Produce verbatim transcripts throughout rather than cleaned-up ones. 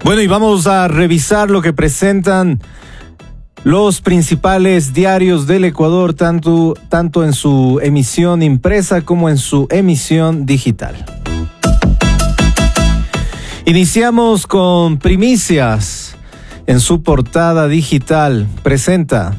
Bueno, y vamos a revisar lo que presentan los principales diarios del Ecuador, tanto, tanto en su emisión impresa como en su emisión digital. Iniciamos con Primicias. En su portada digital presenta: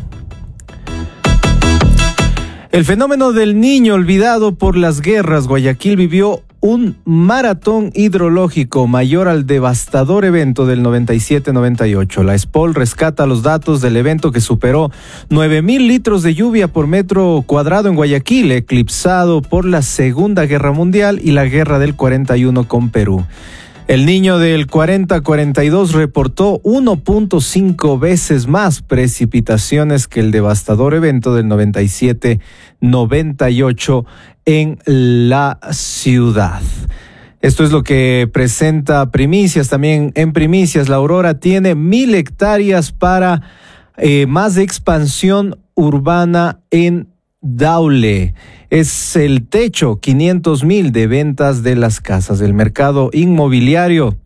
el fenómeno del niño olvidado por las guerras. Guayaquil vivió un maratón hidrológico mayor al devastador evento del noventa y siete noventa y ocho. La SPOL rescata los datos del evento que superó nueve mil litros de lluvia por metro cuadrado en Guayaquil, eclipsado por la Segunda Guerra Mundial y la Guerra del cuarenta y uno con Perú. El niño del cuarenta cuarenta y dos reportó uno punto cinco veces más precipitaciones que el devastador evento del noventa y siete noventa y ocho en la ciudad. Esto es lo que presenta Primicias. También en Primicias, la Aurora tiene mil hectáreas para eh, más expansión urbana en Daule. Es el techo, quinientos mil de ventas de las casas. El mercado inmobiliario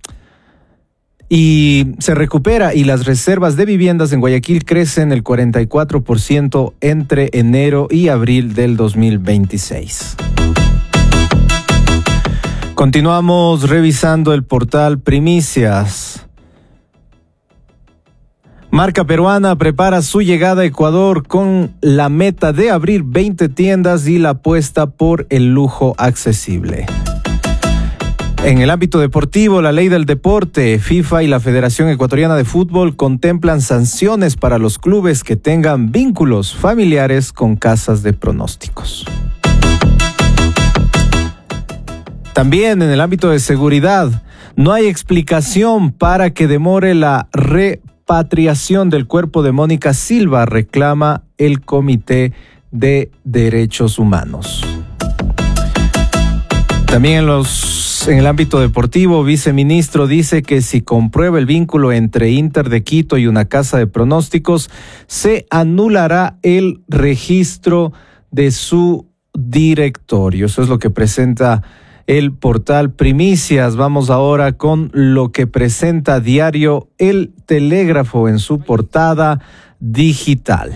y se recupera y las reservas de viviendas en Guayaquil crecen el cuarenta y cuatro por ciento entre enero y abril del dos mil veintiséis. Continuamos revisando el portal Primicias. Marca peruana prepara su llegada a Ecuador con la meta de abrir veinte tiendas y la apuesta por el lujo accesible. En el ámbito deportivo, la ley del deporte, FIFA y la Federación Ecuatoriana de Fútbol contemplan sanciones para los clubes que tengan vínculos familiares con casas de pronósticos. También en el ámbito de seguridad, no hay explicación para que demore la repatriación del cuerpo de Mónica Silva, reclama el Comité de Derechos Humanos. También en, los, en el ámbito deportivo, viceministro dice que si comprueba el vínculo entre Inter de Quito y una casa de pronósticos, se anulará el registro de su directorio. Eso es lo que presenta el portal Primicias. Vamos ahora con lo que presenta diario El Telégrafo en su portada digital.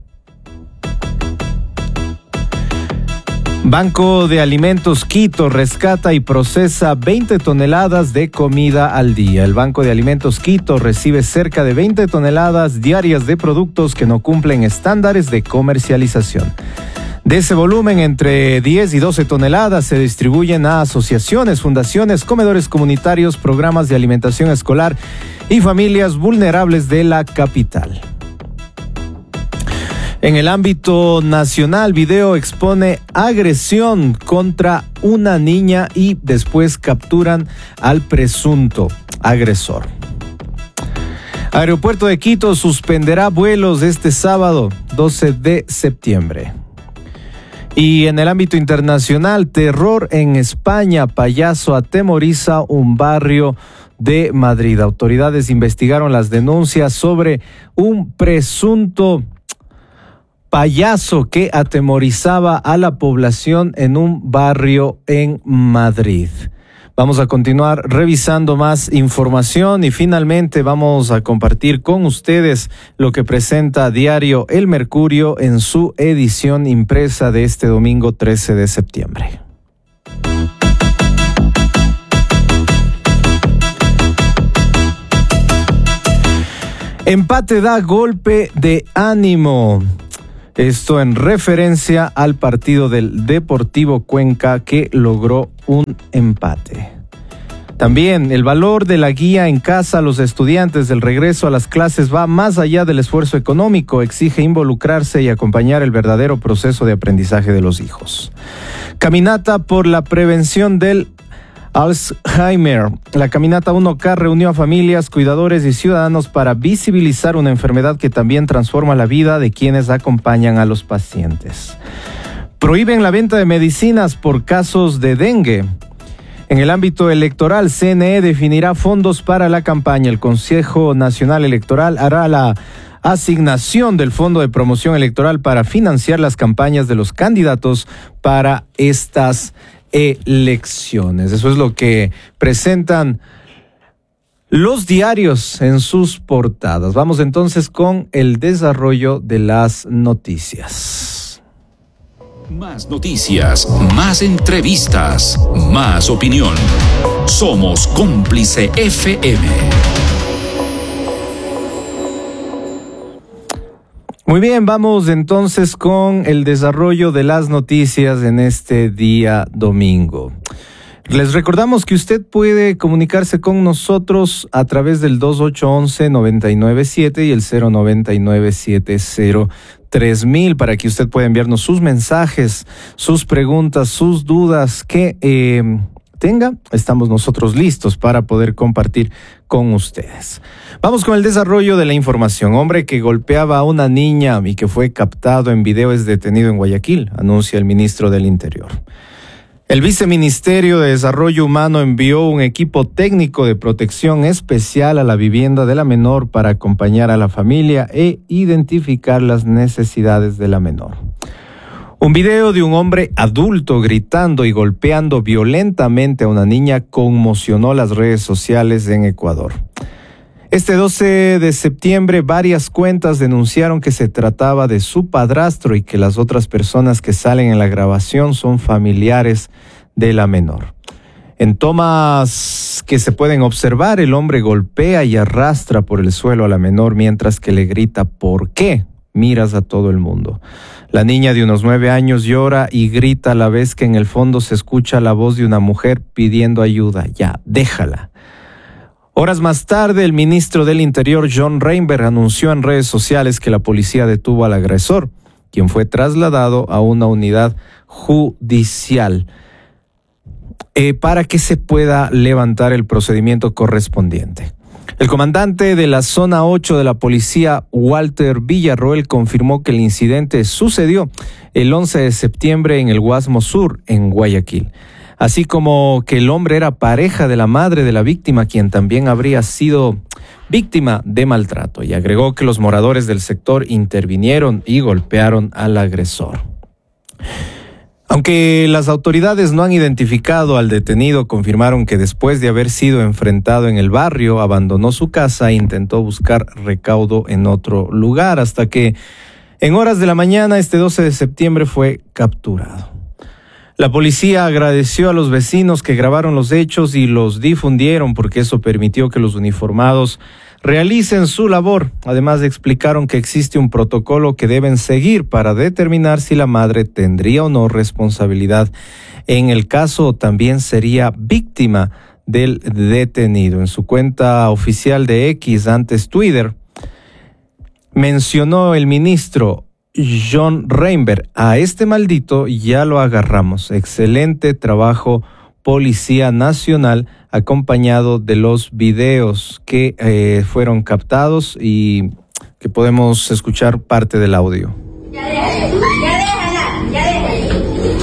Banco de Alimentos Quito rescata y procesa veinte toneladas de comida al día. El Banco de Alimentos Quito recibe cerca de veinte toneladas diarias de productos que no cumplen estándares de comercialización. De ese volumen, entre diez y doce toneladas se distribuyen a asociaciones, fundaciones, comedores comunitarios, programas de alimentación escolar y familias vulnerables de la capital. En el ámbito nacional, video expone agresión contra una niña y después capturan al presunto agresor. Aeropuerto de Quito suspenderá vuelos este sábado, doce de septiembre. Y en el ámbito internacional, terror en España, payaso atemoriza un barrio de Madrid. Autoridades investigaron las denuncias sobre un presunto payaso que atemorizaba a la población en un barrio en Madrid. Vamos a continuar revisando más información y finalmente vamos a compartir con ustedes lo que presenta diario El Mercurio en su edición impresa de este domingo trece de septiembre. Empate da golpe de ánimo. Esto en referencia al partido del Deportivo Cuenca que logró un empate. También el valor de la guía en casa a los estudiantes del regreso a las clases va más allá del esfuerzo económico, exige involucrarse y acompañar el verdadero proceso de aprendizaje de los hijos. Caminata por la prevención del Alzheimer. La Caminata uno K reunió a familias, cuidadores y ciudadanos para visibilizar una enfermedad que también transforma la vida de quienes acompañan a los pacientes. Prohíben la venta de medicinas por casos de dengue. En el ámbito electoral, C N E definirá fondos para la campaña. El Consejo Nacional Electoral hará la asignación del Fondo de Promoción Electoral para financiar las campañas de los candidatos para estas elecciones. Eso es lo que presentan los diarios en sus portadas. Vamos entonces con el desarrollo de las noticias. Más noticias, más entrevistas, más opinión. Somos Cómplice F M. Muy bien, vamos entonces con el desarrollo de las noticias en este día domingo. Les recordamos que usted puede comunicarse con nosotros a través del dos ocho once, noventa y nueve siete y el cero noventa y nueve siete cero tres mil para que usted pueda enviarnos sus mensajes, sus preguntas, sus dudas que eh, tenga. Estamos nosotros listos para poder compartir con ustedes. Vamos con el desarrollo de la información. Hombre que golpeaba a una niña y que fue captado en video es detenido en Guayaquil, anuncia el ministro del Interior. El Viceministerio de Desarrollo Humano envió un equipo técnico de protección especial a la vivienda de la menor para acompañar a la familia e identificar las necesidades de la menor. Un video de un hombre adulto gritando y golpeando violentamente a una niña conmocionó las redes sociales en Ecuador. Este doce de septiembre, varias cuentas denunciaron que se trataba de su padrastro y que las otras personas que salen en la grabación son familiares de la menor. En tomas que se pueden observar, el hombre golpea y arrastra por el suelo a la menor mientras que le grita ¿por qué miras a todo el mundo? La niña de unos nueve años llora y grita a la vez que en el fondo se escucha la voz de una mujer pidiendo ayuda. Ya, déjala. Horas más tarde, el ministro del Interior, John Reinberg, anunció en redes sociales que la policía detuvo al agresor, quien fue trasladado a una unidad judicial eh, para que se pueda levantar el procedimiento correspondiente. El comandante de la zona ocho de la policía, Walter Villarroel, confirmó que el incidente sucedió el once de septiembre en el Guasmo Sur, en Guayaquil. Así como que el hombre era pareja de la madre de la víctima, quien también habría sido víctima de maltrato, y agregó que los moradores del sector intervinieron y golpearon al agresor. Aunque las autoridades no han identificado al detenido, confirmaron que después de haber sido enfrentado en el barrio, abandonó su casa e intentó buscar recaudo en otro lugar, hasta que en horas de la mañana, este doce de septiembre, fue capturado. La policía agradeció a los vecinos que grabaron los hechos y los difundieron porque eso permitió que los uniformados realicen su labor. Además, explicaron que existe un protocolo que deben seguir para determinar si la madre tendría o no responsabilidad en el caso o también sería víctima del detenido. En su cuenta oficial de X, antes Twitter, mencionó el ministro John Reinberg: a este maldito ya lo agarramos. Excelente trabajo, Policía Nacional, acompañado de los videos que eh, fueron captados y que podemos escuchar parte del audio. Ya déjala, ya déjala, ya déjala.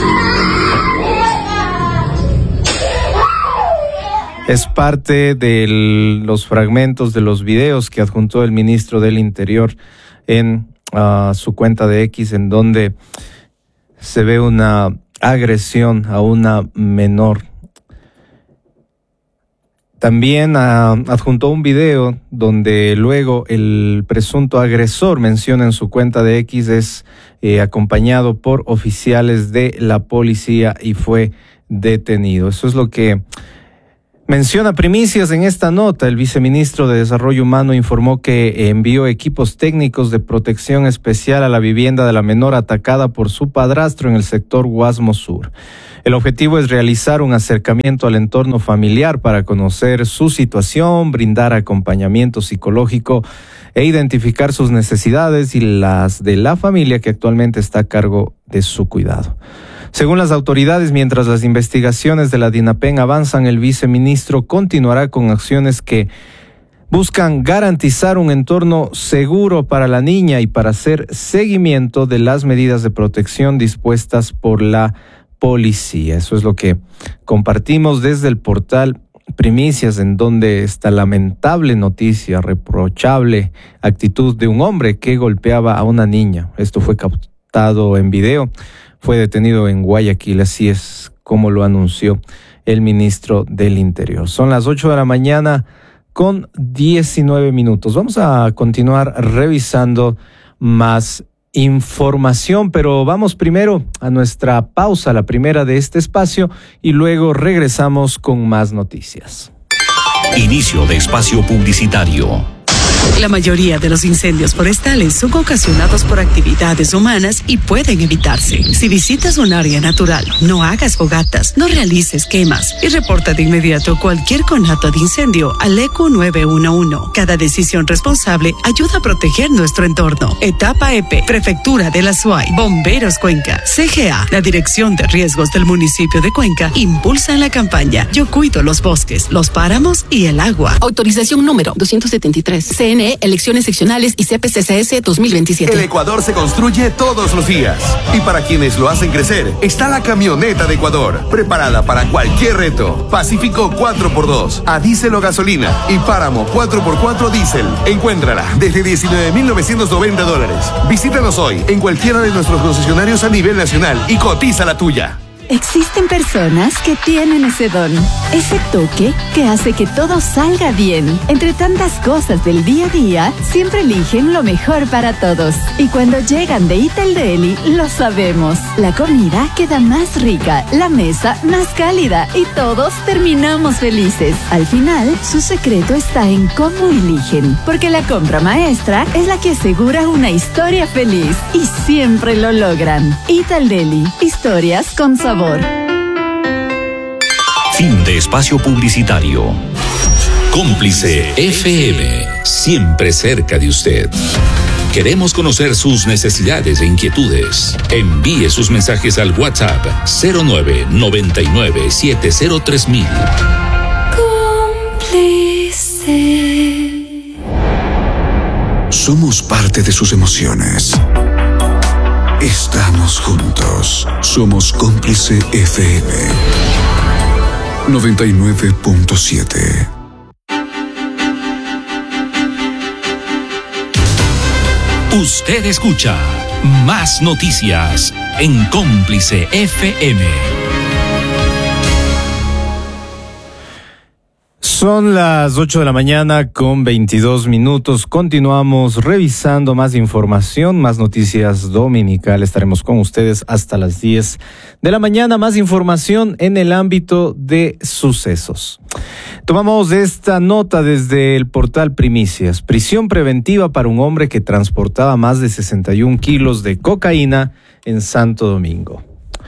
Es parte de los fragmentos de los videos que adjuntó el ministro del Interior en a su cuenta de X, en donde se ve una agresión a una menor. También uh, adjuntó un video donde luego el presunto agresor menciona en su cuenta de X es eh, acompañado por oficiales de la policía y fue detenido. Eso es lo que menciona Primicias en esta nota. El viceministro de Desarrollo Humano informó que envió equipos técnicos de protección especial a la vivienda de la menor atacada por su padrastro en el sector Guasmo Sur. El objetivo es realizar un acercamiento al entorno familiar para conocer su situación, brindar acompañamiento psicológico e identificar sus necesidades y las de la familia que actualmente está a cargo de su cuidado. Según las autoridades, mientras las investigaciones de la DINAPEN avanzan, el viceministro continuará con acciones que buscan garantizar un entorno seguro para la niña y para hacer seguimiento de las medidas de protección dispuestas por la policía. Eso es lo que compartimos desde el portal Primicias, en donde esta lamentable noticia, reprochable actitud de un hombre que golpeaba a una niña. Esto fue captado en video. Fue detenido en Guayaquil, así es como lo anunció el ministro del Interior. Son las ocho de la mañana, con diecinueve minutos. Vamos a continuar revisando más información, pero vamos primero a nuestra pausa, la primera de este espacio, y luego regresamos con más noticias. Inicio de espacio publicitario. La mayoría de los incendios forestales son ocasionados por actividades humanas y pueden evitarse. Si visitas un área natural, no hagas fogatas, no realices quemas y reporta de inmediato cualquier conato de incendio al E Q nueve uno uno. Cada decisión responsable ayuda a proteger nuestro entorno. Etapa E P, Prefectura de la SUAY, Bomberos Cuenca, C G A, la Dirección de Riesgos del municipio de Cuenca, impulsan la campaña Yo cuido los bosques, los páramos y el agua. Autorización número doscientos setenta y tres. C N E, elecciones seccionales y C P C C S dos mil veintisiete. El Ecuador se construye todos los días. Y para quienes lo hacen crecer, está la camioneta de Ecuador, preparada para cualquier reto. Pacífico cuatro por dos, a diésel o gasolina, y Páramo cuatro por cuatro diésel. Encuéntrala desde diecinueve mil novecientos noventa dólares. Visítanos hoy en cualquiera de nuestros concesionarios a nivel nacional y cotiza la tuya. Existen personas que tienen ese don, ese toque que hace que todo salga bien. Entre tantas cosas del día a día, siempre eligen lo mejor para todos. Y cuando llegan de Ital Deli, lo sabemos. La comida queda más rica, la mesa más cálida y todos terminamos felices. Al final, su secreto está en cómo eligen, porque la compra maestra es la que asegura una historia feliz y siempre lo logran. Ital Deli, historias con sabor. Fin de espacio publicitario. Cómplice F M, siempre cerca de usted. Queremos conocer sus necesidades e inquietudes. Envíe sus mensajes al WhatsApp cero nueve noventa y nueve setenta tres mil. Cómplice. Somos parte de sus emociones. Estamos juntos. Somos Cómplice F M noventa y nueve punto siete. Usted escucha Más Noticias en Cómplice F M. Son las ocho de la mañana con veintidós minutos. Continuamos revisando más información, más noticias dominical. Estaremos con ustedes hasta las diez de la mañana. Más información en el ámbito de sucesos. Tomamos esta nota desde el portal Primicias. Prisión preventiva para un hombre que transportaba más de sesenta y un kilos de cocaína en Santo Domingo.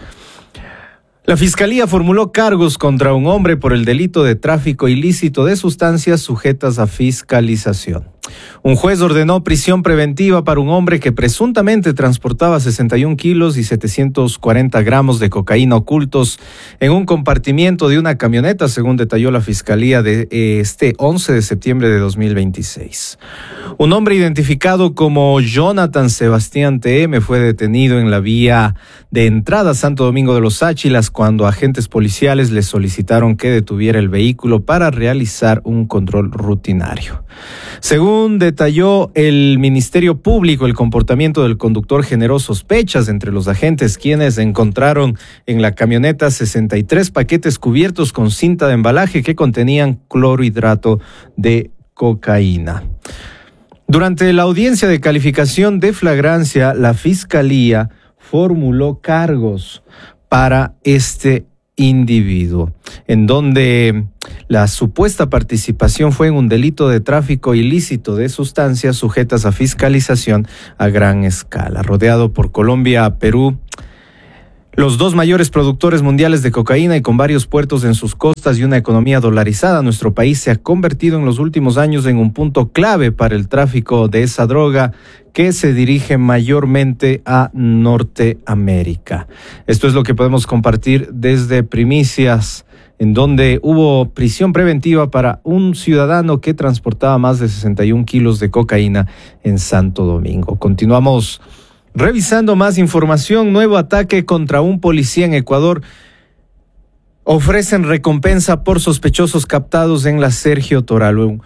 La Fiscalía formuló cargos contra un hombre por el delito de tráfico ilícito de sustancias sujetas a fiscalización. Un juez ordenó prisión preventiva para un hombre que presuntamente transportaba sesenta y un kilos y setecientos cuarenta gramos de cocaína ocultos en un compartimiento de una camioneta, según detalló la Fiscalía de este once de septiembre de dos mil veintiséis. Un hombre identificado como Jonathan Sebastián T M fue detenido en la vía de entrada a Santo Domingo de los Áchilas cuando agentes policiales le solicitaron que detuviera el vehículo para realizar un control rutinario. Según detalló el Ministerio Público, el comportamiento del conductor generó sospechas entre los agentes, quienes encontraron en la camioneta sesenta y tres paquetes cubiertos con cinta de embalaje que contenían clorhidrato de cocaína. Durante la audiencia de calificación de flagrancia, la Fiscalía formuló cargos para este individuo, en donde la supuesta participación fue en un delito de tráfico ilícito de sustancias sujetas a fiscalización a gran escala. Rodeado por Colombia, Perú, los dos mayores productores mundiales de cocaína y con varios puertos en sus costas y una economía dolarizada, nuestro país se ha convertido en los últimos años en un punto clave para el tráfico de esa droga que se dirige mayormente a Norteamérica. Esto es lo que podemos compartir desde Primicias, en donde hubo prisión preventiva para un ciudadano que transportaba más de sesenta y un kilos de cocaína en Santo Domingo. Continuamos revisando más información. Nuevo ataque contra un policía en Ecuador. Ofrecen recompensa por sospechosos captados en la Sergio Toral. Un,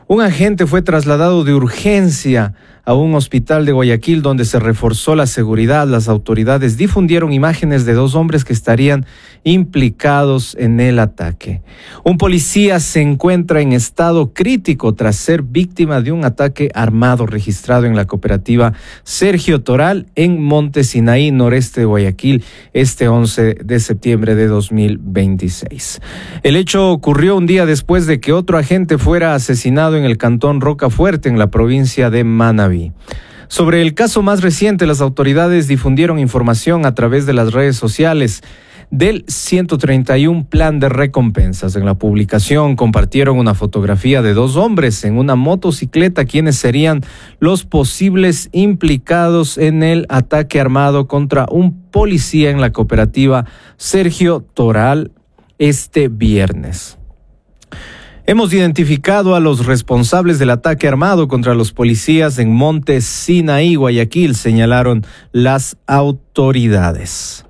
Un agente fue trasladado de urgencia a un hospital de Guayaquil donde se reforzó la seguridad. Las autoridades difundieron imágenes de dos hombres que estarían implicados en el ataque. Un policía se encuentra en estado crítico tras ser víctima de un ataque armado registrado en la cooperativa Sergio Toral en Monte Sinaí, noreste de Guayaquil, este once de septiembre de dos mil veintiséis. El hecho ocurrió un día después de que otro agente fuera asesinado en el cantón Rocafuerte, en la provincia de Manabí. Sobre el caso más reciente, las autoridades difundieron información a través de las redes sociales del ciento treinta y uno Plan de Recompensas. En la publicación compartieron una fotografía de dos hombres en una motocicleta, quienes serían los posibles implicados en el ataque armado contra un policía en la cooperativa Sergio Toral este viernes. Hemos identificado a los responsables del ataque armado contra los policías en Monte Sinaí, Guayaquil, señalaron las autoridades.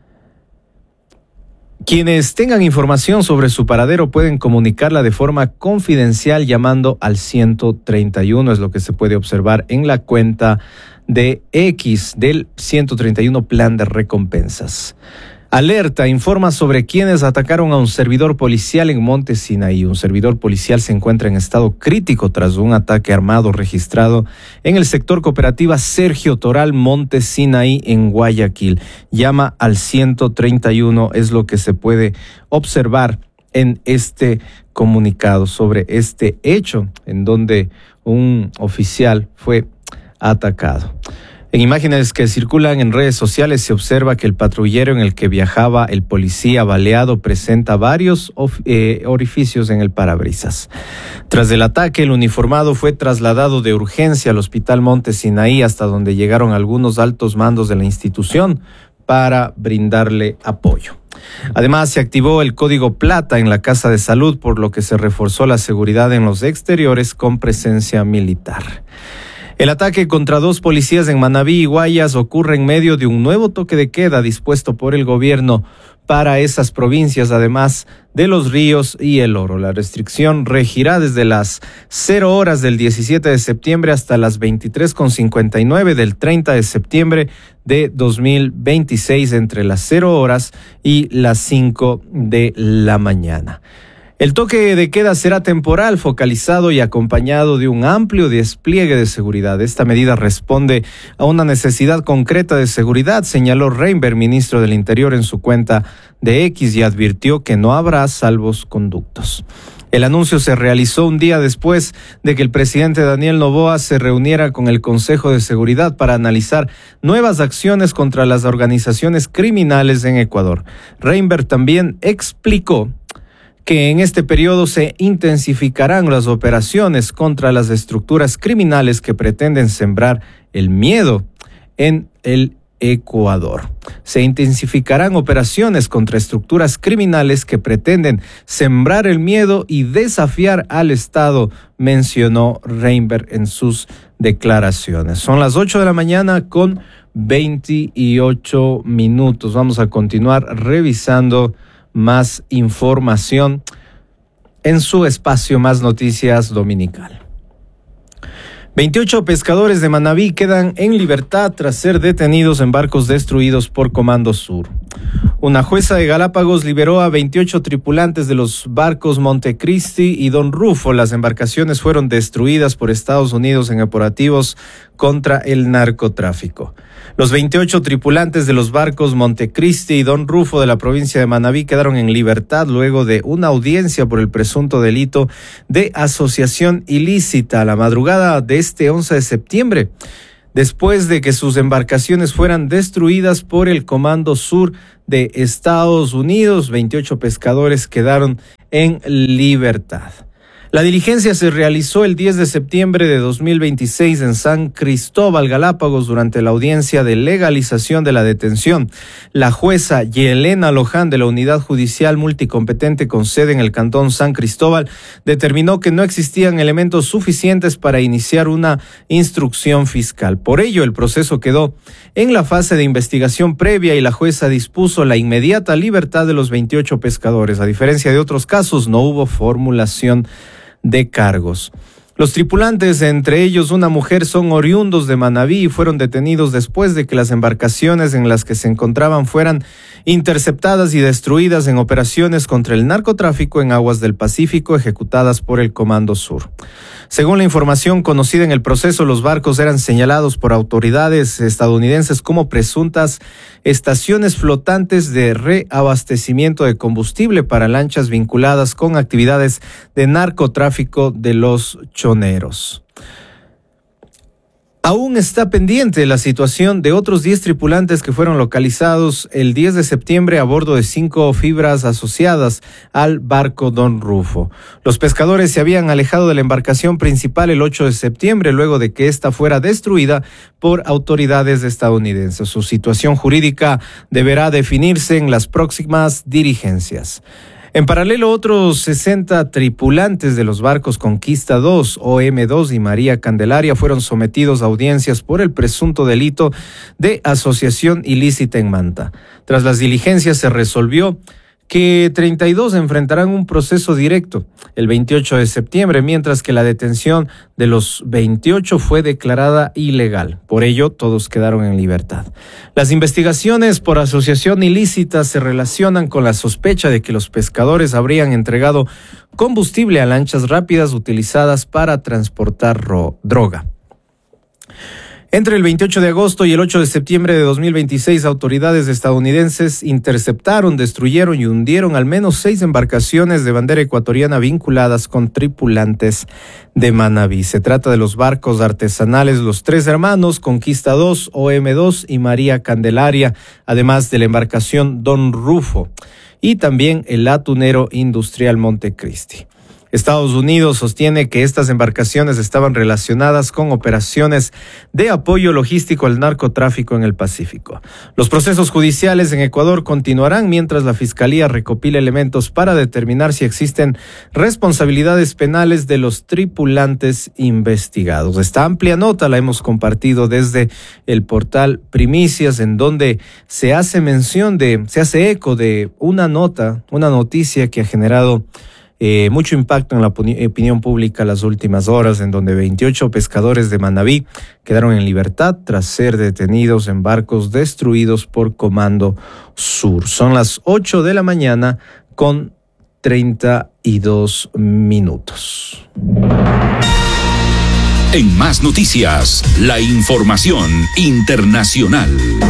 Quienes tengan información sobre su paradero pueden comunicarla de forma confidencial llamando al ciento treinta y uno, es lo que se puede observar en la cuenta de X del ciento treinta y uno Plan de Recompensas. Alerta, informa sobre quienes atacaron a un servidor policial en Monte Sinaí. Un servidor policial se encuentra en estado crítico tras un ataque armado registrado en el sector cooperativa Sergio Toral, Monte Sinaí, en Guayaquil. Llama al ciento treinta y uno, es lo que se puede observar en este comunicado sobre este hecho en donde un oficial fue atacado. En imágenes que circulan en redes sociales se observa que el patrullero en el que viajaba el policía baleado presenta varios eh, orificios en el parabrisas. Tras el ataque, el uniformado fue trasladado de urgencia al Hospital Monte Sinaí, hasta donde llegaron algunos altos mandos de la institución para brindarle apoyo. Además, se activó el código plata en la Casa de Salud, por lo que se reforzó la seguridad en los exteriores con presencia militar. El ataque contra dos policías en Manabí y Guayas ocurre en medio de un nuevo toque de queda dispuesto por el gobierno para esas provincias, además de Los Ríos y El Oro. La restricción regirá desde las cero horas del diecisiete de septiembre hasta las veintitrés con cincuenta y nueve del treinta de septiembre de dos mil veintiséis, entre las cero horas y las cinco de la mañana. El toque de queda será temporal, focalizado y acompañado de un amplio despliegue de seguridad. Esta medida responde a una necesidad concreta de seguridad, señaló Reinberg, ministro del Interior, en su cuenta de X, y advirtió que no habrá salvoconductos. El anuncio se realizó un día después de que el presidente Daniel Noboa se reuniera con el Consejo de Seguridad para analizar nuevas acciones contra las organizaciones criminales en Ecuador. Reinberg también explicó que en este periodo se intensificarán las operaciones contra las estructuras criminales que pretenden sembrar el miedo en el Ecuador. Se intensificarán operaciones contra estructuras criminales que pretenden sembrar el miedo y desafiar al Estado, mencionó Reinberg en sus declaraciones. Son las ocho de la mañana con veintiocho minutos. Vamos a continuar revisando más información en su espacio Más Noticias Dominical. veintiocho pescadores de Manabí quedan en libertad tras ser detenidos en barcos destruidos por Comando Sur. Una jueza de Galápagos liberó a veintiocho tripulantes de los barcos Montecristi y Don Rufo. Las embarcaciones fueron destruidas por Estados Unidos en operativos contra el narcotráfico. Los veintiocho tripulantes de los barcos Montecristi y Don Rufo de la provincia de Manabí quedaron en libertad luego de una audiencia por el presunto delito de asociación ilícita a la madrugada de este once de septiembre, después de que sus embarcaciones fueran destruidas por el Comando Sur de Estados Unidos. veintiocho pescadores quedaron en libertad. La diligencia se realizó el diez de septiembre de dos mil veintiséis en San Cristóbal, Galápagos, durante la audiencia de legalización de la detención. La jueza Yelena Loján, de la Unidad Judicial Multicompetente con sede en el Cantón San Cristóbal, determinó que no existían elementos suficientes para iniciar una instrucción fiscal. Por ello, el proceso quedó en la fase de investigación previa y la jueza dispuso la inmediata libertad de los veintiocho pescadores. A diferencia de otros casos, no hubo formulación de cargos. Los tripulantes, entre ellos una mujer, son oriundos de Manabí y fueron detenidos después de que las embarcaciones en las que se encontraban fueran interceptadas y destruidas en operaciones contra el narcotráfico en aguas del Pacífico ejecutadas por el Comando Sur. Según la información conocida en el proceso, los barcos eran señalados por autoridades estadounidenses como presuntas estaciones flotantes de reabastecimiento de combustible para lanchas vinculadas con actividades de narcotráfico de los choneros. Aún está pendiente la situación de otros diez tripulantes que fueron localizados el diez de septiembre a bordo de cinco fibras asociadas al barco Don Rufo. Los pescadores se habían alejado de la embarcación principal el ocho de septiembre luego de que ésta fuera destruida por autoridades estadounidenses. Su situación jurídica deberá definirse en las próximas diligencias. En paralelo, otros sesenta tripulantes de los barcos Conquista dos, O M dos y María Candelaria fueron sometidos a audiencias por el presunto delito de asociación ilícita en Manta. Tras las diligencias se resolvió que treinta y dos enfrentarán un proceso directo el veintiocho de septiembre, mientras que la detención de los veintiocho fue declarada ilegal. Por ello, todos quedaron en libertad. Las investigaciones por asociación ilícita se relacionan con la sospecha de que los pescadores habrían entregado combustible a lanchas rápidas utilizadas para transportar ro- droga. Entre el veintiocho de agosto y el ocho de septiembre de dos mil veintiséis, autoridades estadounidenses interceptaron, destruyeron y hundieron al menos seis embarcaciones de bandera ecuatoriana vinculadas con tripulantes de Manabí. Se trata de los barcos artesanales Los Tres Hermanos, Conquista dos, O M dos y María Candelaria, además de la embarcación Don Rufo y también el atunero industrial Montecristi. Estados Unidos sostiene que estas embarcaciones estaban relacionadas con operaciones de apoyo logístico al narcotráfico en el Pacífico. Los procesos judiciales en Ecuador continuarán mientras la Fiscalía recopila elementos para determinar si existen responsabilidades penales de los tripulantes investigados. Esta amplia nota la hemos compartido desde el portal Primicias, en donde se hace mención de, se hace eco de una nota, una noticia que ha generado Eh, mucho impacto en la opinión pública las últimas horas, en donde veintiocho pescadores de Manabí quedaron en libertad tras ser detenidos en barcos destruidos por Comando Sur. Son las ocho de la mañana con treinta y dos minutos. En Más Noticias, la información internacional.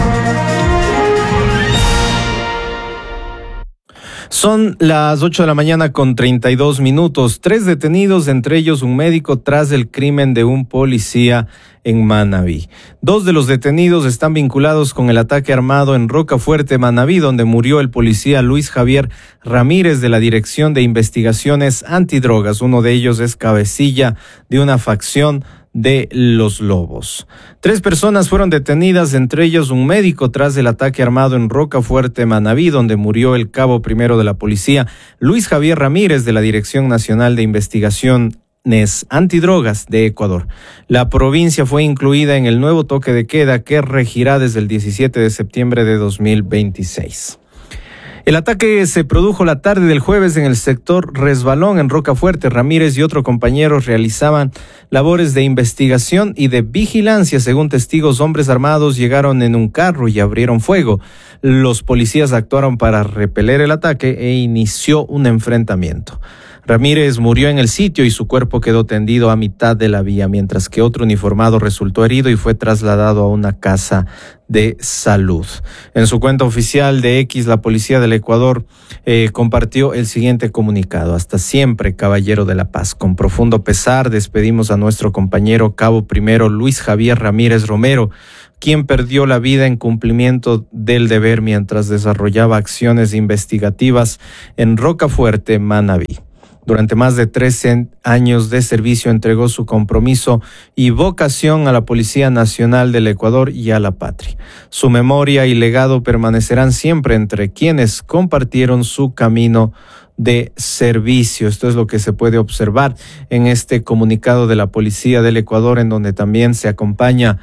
Son las ocho de la mañana con treinta y dos minutos. Tres detenidos, entre ellos un médico, tras el crimen de un policía en Manabí. Dos de los detenidos están vinculados con el ataque armado en Rocafuerte, Manabí, donde murió el policía Luis Javier Ramírez de la Dirección de Investigaciones Antidrogas. Uno de ellos es cabecilla de una facción de los Lobos. Tres personas fueron detenidas, entre ellos un médico, tras el ataque armado en Rocafuerte, Manabí, donde murió el cabo primero de la policía, Luis Javier Ramírez, de la Dirección Nacional de Investigaciones Antidrogas de Ecuador. La provincia fue incluida en el nuevo toque de queda que regirá desde el diecisiete de septiembre de dos mil veintiséis. El ataque se produjo la tarde del jueves en el sector Resbalón, en Rocafuerte. Ramírez y otro compañero realizaban labores de investigación y de vigilancia. Según testigos, hombres armados llegaron en un carro y abrieron fuego. Los policías actuaron para repeler el ataque e inició un enfrentamiento. Ramírez murió en el sitio y su cuerpo quedó tendido a mitad de la vía, mientras que otro uniformado resultó herido y fue trasladado a una casa de salud. En su cuenta oficial de X, la Policía del Ecuador eh, compartió el siguiente comunicado: hasta siempre, caballero de la paz. Con profundo pesar despedimos a nuestro compañero cabo primero Luis Javier Ramírez Romero, quien perdió la vida en cumplimiento del deber mientras desarrollaba acciones investigativas en Rocafuerte, Manabí. Durante más de trece años de servicio entregó su compromiso y vocación a la Policía Nacional del Ecuador y a la patria. Su memoria y legado permanecerán siempre entre quienes compartieron su camino de servicio. Esto es lo que se puede observar en este comunicado de la Policía del Ecuador, en donde también se acompaña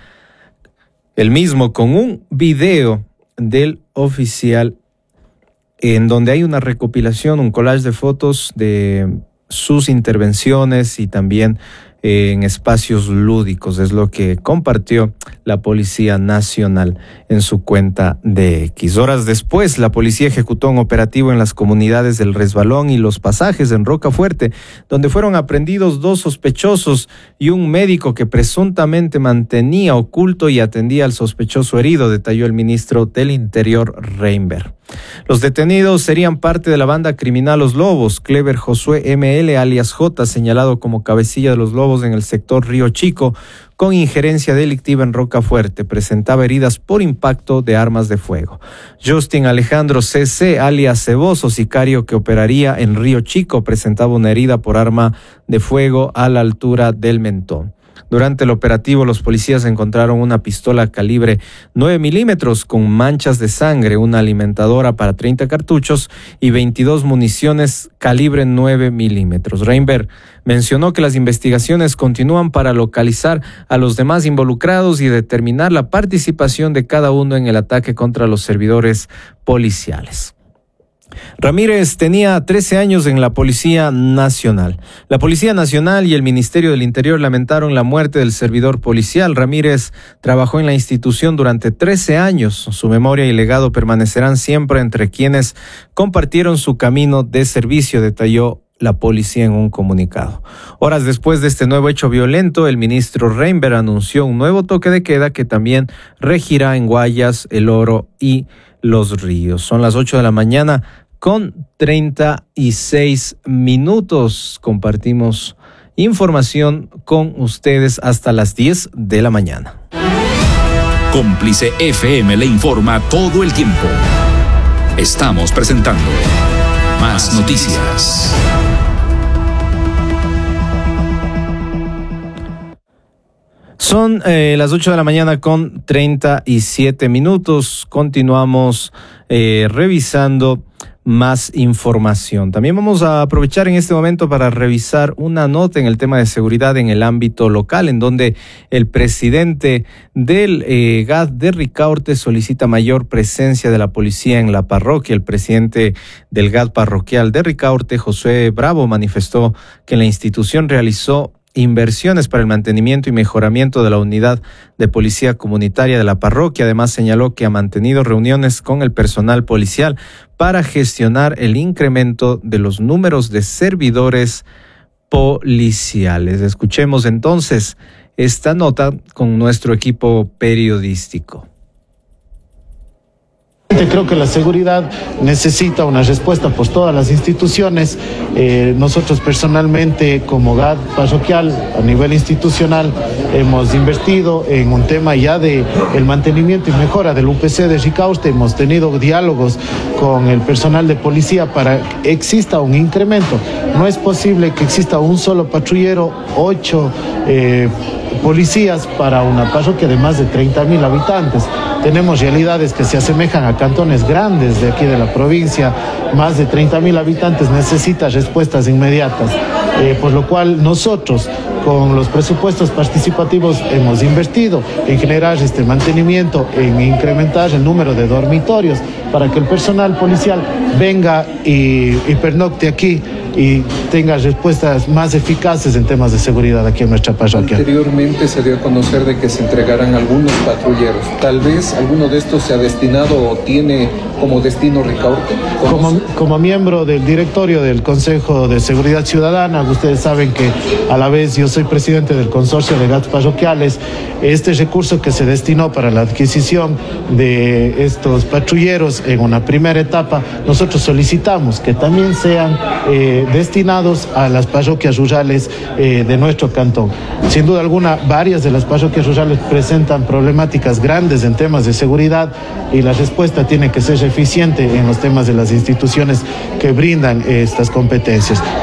el mismo con un video del oficial, en donde hay una recopilación, un collage de fotos de sus intervenciones y también eh, en espacios lúdicos. Es lo que compartió la Policía Nacional en su cuenta de X. Horas después, la policía ejecutó un operativo en las comunidades del Resbalón y Los Pasajes en Rocafuerte, donde fueron aprendidos dos sospechosos y un médico que presuntamente mantenía oculto y atendía al sospechoso herido, detalló el ministro del Interior, Reinberg. Los detenidos serían parte de la banda criminal Los Lobos. Clever Josué M L, alias J, señalado como cabecilla de Los Lobos en el sector Río Chico, con injerencia delictiva en Rocafuerte, presentaba heridas por impacto de armas de fuego. Justin Alejandro C C, alias Ceboso, sicario que operaría en Río Chico, presentaba una herida por arma de fuego a la altura del mentón. Durante el operativo, los policías encontraron una pistola calibre nueve milímetros con manchas de sangre, una alimentadora para treinta cartuchos y veintidós municiones calibre nueve milímetros. Reinberg mencionó que las investigaciones continúan para localizar a los demás involucrados y determinar la participación de cada uno en el ataque contra los servidores policiales. Ramírez tenía trece años en la Policía Nacional. La Policía Nacional y el Ministerio del Interior lamentaron la muerte del servidor policial. Ramírez trabajó en la institución durante trece años. Su memoria y legado permanecerán siempre entre quienes compartieron su camino de servicio, detalló la policía en un comunicado. Horas después de este nuevo hecho violento, el ministro Reinberg anunció un nuevo toque de queda que también regirá en Guayas, El Oro y Los Ríos. Son las ocho de la mañana con treinta y seis minutos. Compartimos información con ustedes hasta las diez de la mañana. Cómplice F M le informa todo el tiempo. Estamos presentando Más Noticias. Son eh, las ocho de la mañana con treinta y siete minutos. Continuamos eh, revisando más información. También vamos a aprovechar en este momento para revisar una nota en el tema de seguridad en el ámbito local, en donde el presidente del eh, G A D de Ricaurte solicita mayor presencia de la policía en la parroquia. El presidente del G A D parroquial de Ricaurte, José Bravo, manifestó que la institución realizó inversiones para el mantenimiento y mejoramiento de la unidad de policía comunitaria de la parroquia. Además, señaló que ha mantenido reuniones con el personal policial para gestionar el incremento de los números de servidores policiales. Escuchemos entonces esta nota con nuestro equipo periodístico. Creo que la seguridad necesita una respuesta por todas las instituciones. Eh, nosotros personalmente, como G A D parroquial, a nivel institucional, hemos invertido en un tema ya de el mantenimiento y mejora del U P C de Ricaurte. Hemos tenido diálogos con el personal de policía para que exista un incremento. No es posible que exista un solo patrullero, ocho eh, policías para una parroquia de más de treinta mil habitantes. Tenemos realidades que se asemejan a cantones grandes de aquí de la provincia. Más de treinta mil habitantes necesita respuestas inmediatas, eh, por lo cual nosotros con los presupuestos participativos hemos invertido en generar este mantenimiento, en incrementar el número de dormitorios para que el personal policial venga y, y pernocte aquí y tenga respuestas más eficaces en temas de seguridad aquí en nuestra parroquia. Anteriormente se dio a conocer de que se entregarán algunos patrulleros. Tal vez alguno de estos se ha destinado o tiene como destino Ricaurte. Como, como miembro del directorio del Consejo de Seguridad Ciudadana, ustedes saben que a la vez yo soy presidente del consorcio de G A Ds parroquiales. Este recurso que se destinó para la adquisición de estos patrulleros en una primera etapa, nosotros solicitamos que también sean eh, destinados a las parroquias rurales eh, de nuestro cantón. Sin duda alguna, varias de las parroquias rurales presentan problemáticas grandes en temas de seguridad y la respuesta tiene que ser eficiente en los temas de las instituciones que brindan estas competencias.